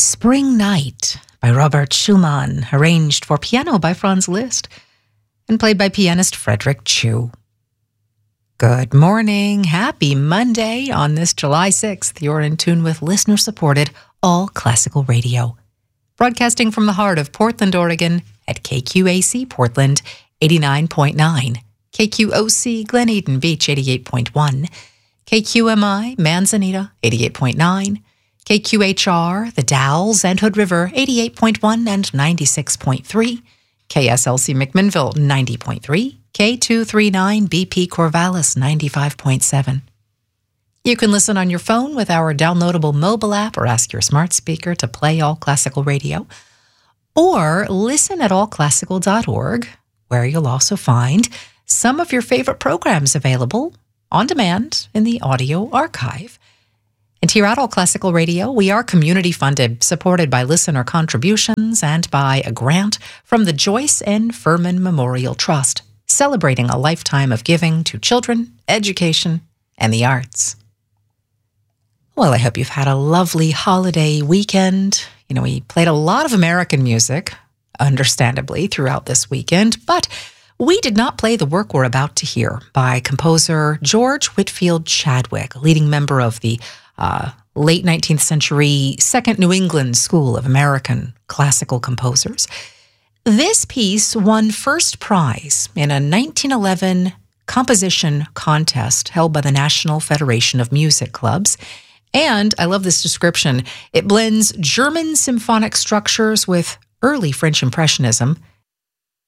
Spring Night by Robert Schumann, arranged for piano by Franz Liszt, and played by pianist Frederick Chu. Good morning. Happy Monday on this July 6th. You're in tune with listener-supported all classical radio. Broadcasting from the heart of Portland, Oregon at KQAC Portland 89.9, KQOC Glen Eden Beach 88.1, KQMI Manzanita 88.9, KQHR, The Dalles and Hood River, 88.1 and 96.3, KSLC McMinnville, 90.3, K239 BP Corvallis, 95.7. You can listen on your phone with our downloadable mobile app or ask your smart speaker to play All Classical Radio, or listen at allclassical.org, where you'll also find some of your favorite programs available on demand in the audio archive. And here at All Classical Radio, we are community-funded, supported by listener contributions and by a grant from the Joyce N. Furman Memorial Trust, celebrating a lifetime of giving to children, education, and the arts. Well, I hope you've had a lovely holiday weekend. You know, we played a lot of American music, understandably, throughout this weekend, but we did not play the work we're about to hear by composer George Whitfield Chadwick, a leading member of the late 19th century Second New England School of American classical composers. This piece won first prize in a 1911 composition contest held by the National Federation of Music Clubs. And I love this description. It blends German symphonic structures with early French Impressionism